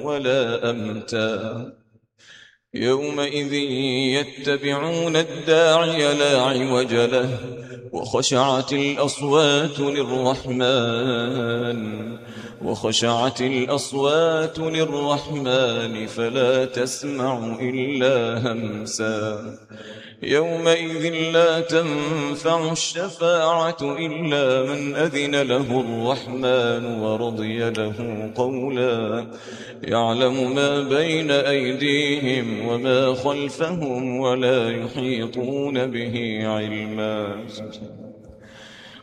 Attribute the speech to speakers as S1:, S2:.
S1: ولا أمتا يومئذ يتبعون الداعي لا عوج له وخشعت الأصوات للرحمن فلا تسمع إلا همسا يومئذ لا تنفع الشفاعة إلا من أذن له الرحمن ورضي له قولا يعلم ما بين أيديهم وما خلفهم ولا يحيطون به علما